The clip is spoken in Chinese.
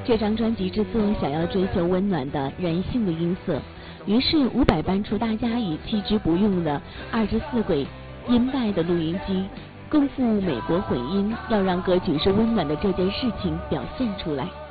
这张专辑制作想要追求温暖的人性的音色，于是伍佰搬出大家已弃之不用的24轨音带的录音机，共赴美国混音，要让歌曲是温暖的这件事情表现出来。